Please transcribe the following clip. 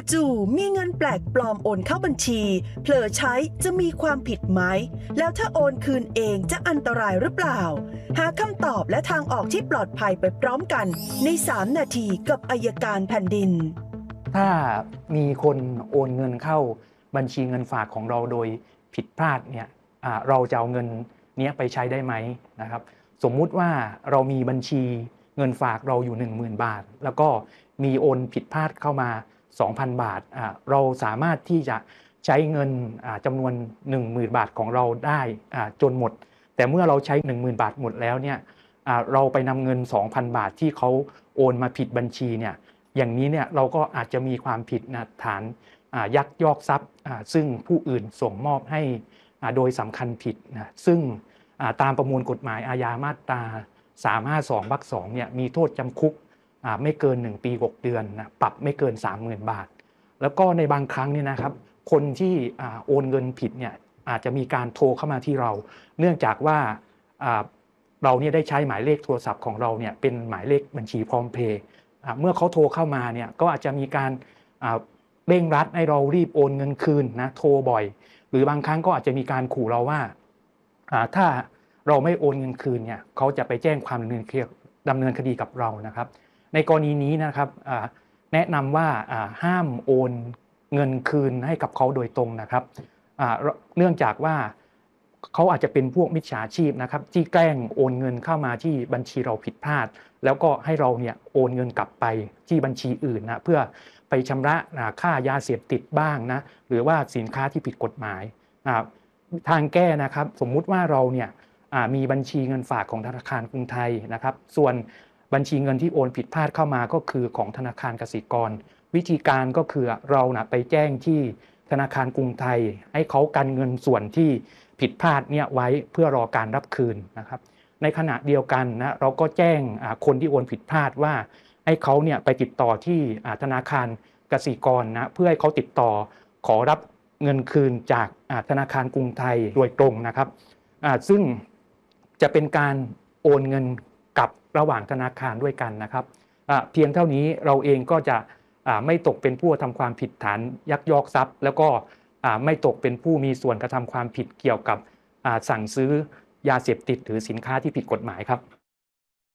จู่ๆมีเงินแปลกปลอมโอนเข้าบัญชีเผลอใช้จะมีความผิดไหมแล้วถ้าโอนคืนเองจะอันตรายหรือเปล่าหาคำตอบและทางออกที่ปลอดภัยไปพร้อมกันใน3 นาทีกับอัยการแผ่นดินถ้ามีคนโอนเงินเข้าบัญชีเงินฝากของเราโดยผิดพลาดเนี่ยเราจะเอาเงินนี้ไปใช้ได้ไหมนะครับสมมุติว่าเรามีบัญชีเงินฝากเราอยู่ 10,000 บาทแล้วก็มีโอนผิดพลาดเข้ามา 2,000 บาทเราสามารถที่จะใช้เงินจำนวน 10,000 บาทของเราได้จนหมดแต่เมื่อเราใช้ 10,000 บาทหมดแล้วเนี่ยเราไปนำเงิน 2,000 บาทที่เขาโอนมาผิดบัญชีเนี่ยอย่างนี้เนี่ยเราก็อาจจะมีความผิดฐานยักยอกทรัพย์ซึ่งผู้อื่นส่งมอบให้โดยสำคัญผิดซึ่งตามประมวลกฎหมายอาญามาตรา352 วรรค 2เนี่ยมีโทษจำคุกไม่เกิน1 ปี 6 เดือนปรับไม่เกิน 30,000 บาทแล้วก็ในบางครั้งเนี่ยนะครับคนที่โอนเงินผิดเนี่ยอาจจะมีการโทรเข้ามาที่เราเนื่องจากว่าเราเนี่ยได้ใช้หมายเลขโทรศัพท์ของเราเนี่ยเป็นหมายเลขบัญชีพร้อมเพย์เมื่อเขาโทรเข้ามาเนี่ยก็อาจจะมีการเร่งรัดให้เรารีบโอนเงินคืนนะโทรบ่อยหรือบางครั้งก็อาจจะมีการขู่เราว่าถ้าเราไม่โอนเงินคืนเนี่ยเขาจะไปแจ้งความดำเนินคดีกับเรานะครับในกรณีนี้นะครับแนะนำว่าห้ามโอนเงินคืนให้กับเขาโดยตรงนะครับเนื่องจากว่าเขาอาจจะเป็นพวกมิจฉาชีพนะครับที่แกล้งโอนเงินเข้ามาที่บัญชีเราผิดพลาดแล้วก็ให้เราเนี่ยโอนเงินกลับไปที่บัญชีอื่นนะเพื่อไปชำระค่ายาเสพติดบ้างนะหรือว่าสินค้าที่ผิดกฎหมายทางแก้นะครับสมมุติว่าเราเนี่ยมีบัญชีเงินฝากของธนาคารกรุงไทยนะครับส่วนบัญชีเงินที่โอนผิดพลาดเข้ามาก็คือของธนาคารกสิกรวิธีการก็คือเราไปแจ้งที่ธนาคารกรุงไทยให้เขากันเงินส่วนที่ผิดพลาดเนี่ยไว้เพื่อรอการรับคืนนะครับในขณะเดียวกันนะเราก็แจ้งคนที่โอนผิดพลาดว่าให้เขาเนี่ยไปติดต่อที่ธนาคารกสิกรนะเพื่อให้เขาติดต่อขอรับเงินคืนจากธนาคารกรุงไทยโดยตรงนะครับซึ่งจะเป็นการโอนเงินกับระหว่างธนาคารด้วยกันนะครับเพียงเท่านี้เราเองก็จะไม่ตกเป็นผู้ทำความผิดฐานยักยอกทรัพย์แล้วก็ไม่ตกเป็นผู้มีส่วนกระทำความผิดเกี่ยวกับสั่งซื้อยาเสพติดหรือสินค้าที่ผิดกฎหมายครับ